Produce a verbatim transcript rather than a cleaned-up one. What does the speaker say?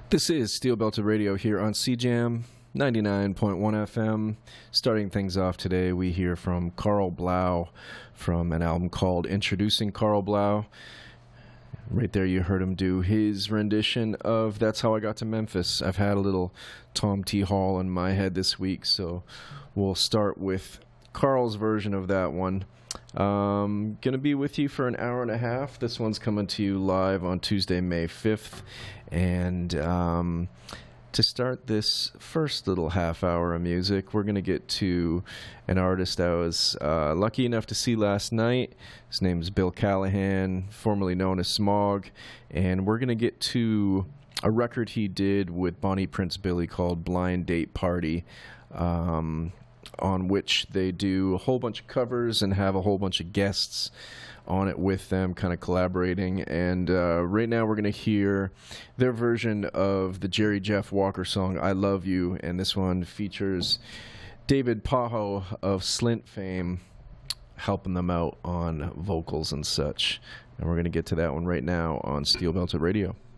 This is Steel Belted Radio here on C Jam ninety-nine point one F M. Starting things off today, we hear from Carl Blau from an album called Introducing Carl Blau. Right there you heard him do his rendition of That's How I Got to Memphis. I've had a little Tom T. Hall in my head this week, so we'll start with Carl's version of that one. Um, gonna be with you for an hour and a half. This one's coming to you live on Tuesday, May fifth. And um, to start this first little half hour of music, we're going to get to an artist I was uh, lucky enough to see last night. His name is Bill Callahan, formerly known as Smog. And we're going to get to a record he did with Bonnie Prince Billy called Blind Date Party, um, on which they do a whole bunch of covers and have a whole bunch of guests on it with them, kind of collaborating. And uh, right now we're going to hear their version of the Jerry Jeff Walker song, I Love You. And this one features David Pajo of Slint fame helping them out on vocals and such. And we're going to get to that one right now on Steel Belted Radio.